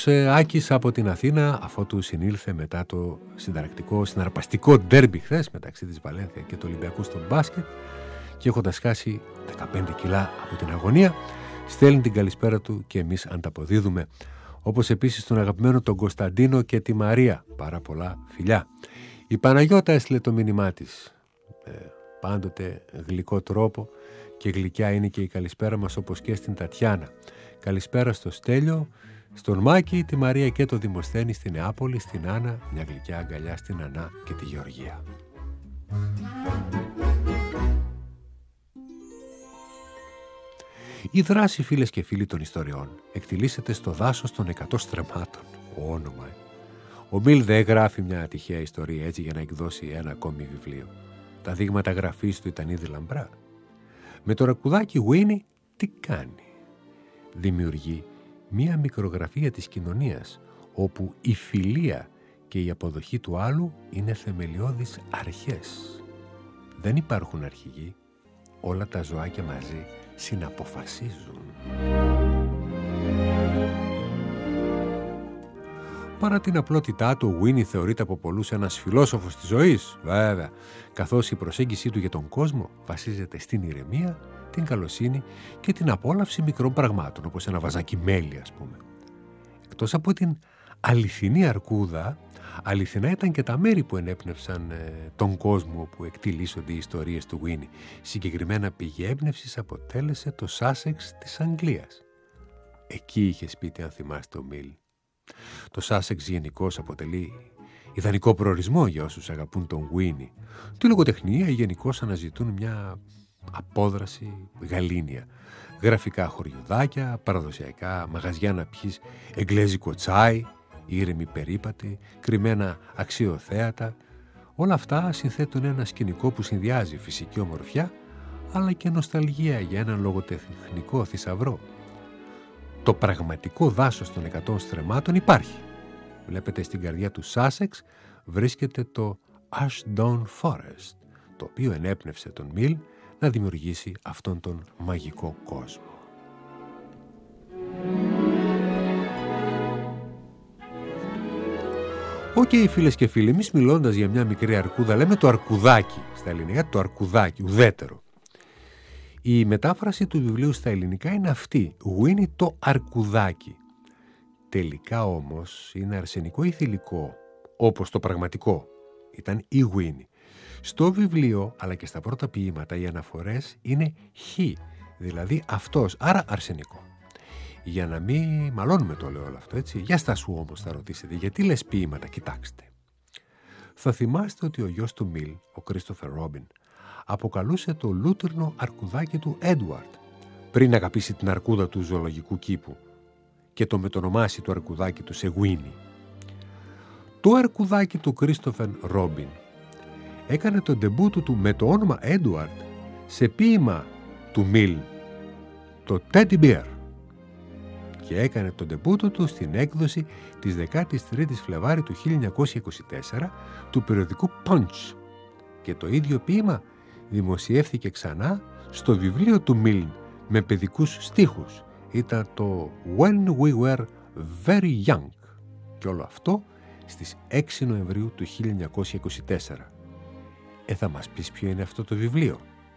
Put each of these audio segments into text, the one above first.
Νίκος Άκης από την Αθήνα, αφότου συνήλθε μετά το συναρπαστικό ντέρμπι χθες μεταξύ της Βαλένθια και του Ολυμπιακού στο μπάσκετ και έχοντας χάσει 15 κιλά από την αγωνία, στέλνει την καλησπέρα του και εμείς ανταποδίδουμε. Όπως επίσης τον αγαπημένο τον Κωνσταντίνο και τη Μαρία. Πάρα πολλά φιλιά. Η Παναγιώτα έστειλε το μήνυμά της. Πάντοτε γλυκό τρόπο και γλυκιά είναι και η καλησπέρα μας, όπως και στην Τατιάνα. Καλησπέρα στο Στέλιο, στον Μάκη, τη Μαρία και το Δημοσθένη στη Νεάπολη, στην Άννα, μια γλυκιά αγκαλιά στην Ανά και τη Γεωργία. Η δράση, φίλες και φίλοι των ιστοριών, εκτιλήσεται στο δάσος των 100 στρεμμάτων. Όνομα. Ο Μιλ δεν γράφει μια τυχαία ιστορία έτσι για να εκδώσει ένα ακόμη βιβλίο. Τα δείγματα γραφής του ήταν ήδη λαμπρά. Με το ρακουδάκι Γουίνι τι κάνει? Δημιουργεί μία μικρογραφία της κοινωνίας, όπου η φιλία και η αποδοχή του άλλου είναι θεμελιώδεις αρχές. Δεν υπάρχουν αρχηγοί, όλα τα ζωάκια μαζί συναποφασίζουν. Παρά την απλότητά του, ο Γουίνι θεωρείται από πολλούς ένας φιλόσοφος της ζωής, βέβαια, καθώς η προσέγγιση του για τον κόσμο βασίζεται στην ηρεμία, την καλοσύνη και την απόλαυση μικρών πραγμάτων, όπως ένα βαζάκι μέλι, ας πούμε. Εκτός από την αληθινή αρκούδα, αληθινά ήταν και τα μέρη που ενέπνευσαν τον κόσμο όπου εκτιλήσονται οι ιστορίες του Γουίνι. Συγκεκριμένα πηγή έμπνευσης αποτέλεσε το Σάσεξ της Αγγλίας. Εκεί είχε σπίτι, αν θυμάστε, ο Μιλ. Το Σάσεξ γενικώς αποτελεί ιδανικό προορισμό για όσους αγαπούν τον Γουίνι. Τη λογοτεχνία γενικώς αναζητούν μια απόδραση γαλήνια. Γραφικά χωριουδάκια, παραδοσιακά μαγαζιά να πιείς εγγλέζικο τσάι, ήρεμη περίπατη, κρυμμένα αξιοθέατα. Όλα αυτά συνθέτουν ένα σκηνικό που συνδυάζει φυσική ομορφιά αλλά και νοσταλγία για έναν λογοτεχνικό θησαυρό. Το πραγματικό δάσος των 100 στρεμμάτων υπάρχει. Βλέπετε, στην καρδιά του Σάσεξ βρίσκεται το Ashdown Forest, το οποίο ενέπνευσε τον Μιλ να δημιουργήσει αυτόν τον μαγικό κόσμο. Οκ, φίλες και φίλοι, εμείς μιλώντας για μια μικρή αρκούδα λέμε το αρκουδάκι στα ελληνικά, το αρκουδάκι, ουδέτερο. Η μετάφραση του βιβλίου στα ελληνικά είναι αυτή, Γουίνι το αρκουδάκι. Τελικά όμως είναι αρσενικό ή θηλυκό, όπως το πραγματικό ήταν η Γουίνι. Στο βιβλίο αλλά και στα πρώτα ποίηματα οι αναφορές είναι χ, δηλαδή αυτός, άρα αρσενικό. Για να μην μαλώνουμε το λέω όλο αυτό, έτσι. Για στάσου όμως θα ρωτήσετε, γιατί λες ποίηματα? Κοιτάξτε. Θα θυμάστε ότι ο γιος του Μιλ, ο Κρίστοφερ Ρόμπιν, αποκαλούσε το λούτρινο αρκουδάκι του Έντουαρντ πριν αγαπήσει την αρκούδα του ζωολογικού κήπου και το μετονομάσει το αρκουδάκι του σε Γουίνι. Το αρκουδάκι του Κρίστοφερ Ρόμπιν έκανε τον ντεμπούτο του με το όνομα Έντουαρντ σε ποίημα του Μιλ, το Teddy Bear, και έκανε τον ντεμπούτο του στην έκδοση της 13ης Φλεβάρι του 1924 του περιοδικού Punch, και το ίδιο ποίημα δημοσιεύθηκε ξανά στο βιβλίο του Μιλ με παιδικούς στίχους. Ήταν το When We Were Very Young, και όλο αυτό στις 6 Νοεμβρίου του 1924. Θα μας πεις ποιο είναι αυτό το βιβλίο?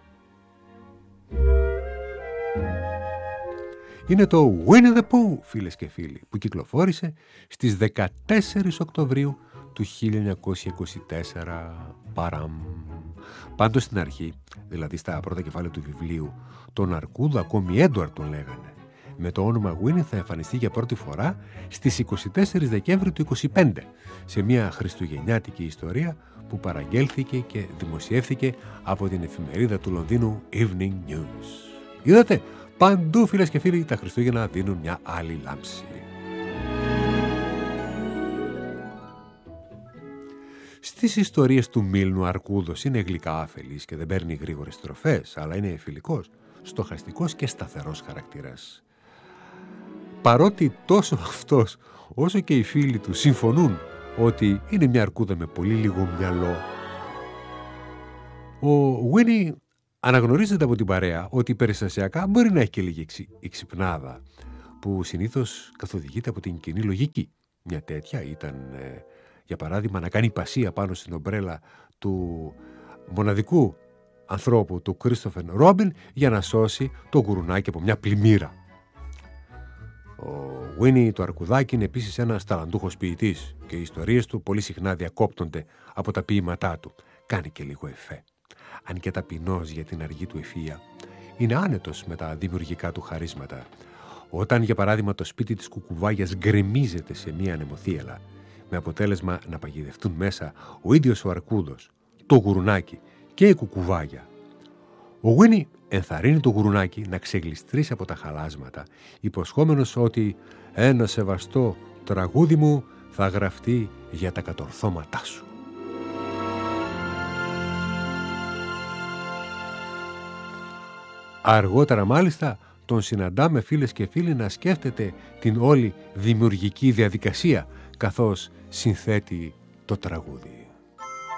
Είναι το Winnie the Pooh, φίλες και φίλοι, που κυκλοφόρησε στις 14 Οκτωβρίου του 1924. Παραμ. Πάντως στην αρχή, δηλαδή στα πρώτα κεφάλαια του βιβλίου, τον αρκούδα ακόμη Έντουαρντ τον λέγανε. Με το όνομα Winnie θα εμφανιστεί για πρώτη φορά στις 24 Δεκέμβρη του 25, σε μια χριστουγεννιάτικη ιστορία που παραγγέλθηκε και δημοσιεύθηκε από την εφημερίδα του Λονδίνου Evening News. Είδατε, παντού, φίλες και φίλοι, τα Χριστούγεννα δίνουν μια άλλη λάμψη. Στις ιστορίες του Μιλ, ο αρκούδος είναι γλυκά αφελής και δεν παίρνει γρήγορες στροφές, αλλά είναι φιλικός, στοχαστικός και σταθερός χαρακτήρας. Παρότι τόσο αυτός όσο και οι φίλοι του συμφωνούν ότι είναι μια αρκούδα με πολύ λίγο μυαλό, ο Γουίνι αναγνωρίζεται από την παρέα ότι περιστασιακά μπορεί να έχει και λίγη εξυπνάδα, που συνήθως καθοδηγείται από την κοινή λογική. Μια τέτοια ήταν, για παράδειγμα, να κάνει υπασία πάνω στην ομπρέλα του μοναδικού ανθρώπου, του Κρίστοφερ Ρόμπιν, για να σώσει το γουρουνάκι από μια πλημμύρα. Ο Winnie το αρκουδάκι είναι επίσης ένας ταλαντούχος ποιητής και οι ιστορίες του πολύ συχνά διακόπτονται από τα ποίηματά του. Κάνει και λίγο εφέ. Αν και ταπεινός για την αργή του ευφυΐα, είναι άνετος με τα δημιουργικά του χαρίσματα. Όταν, για παράδειγμα, το σπίτι της κουκουβάγιας γκρεμίζεται σε μία ανεμοθύελα, με αποτέλεσμα να παγιδευτούν μέσα ο ίδιος ο αρκούδος, το γουρουνάκι και η κουκουβάγια, ο Winnie ενθαρρύνει το γουρουνάκι να ξεγλιστρήσει από τα χαλάσματα, υποσχόμενος ότι ένα σεβαστό τραγούδι μου θα γραφτεί για τα κατορθώματά σου. Αργότερα μάλιστα τον συναντάμε, φίλες και φίλοι, να σκέφτεται την όλη δημιουργική διαδικασία καθώς συνθέτει το τραγούδι.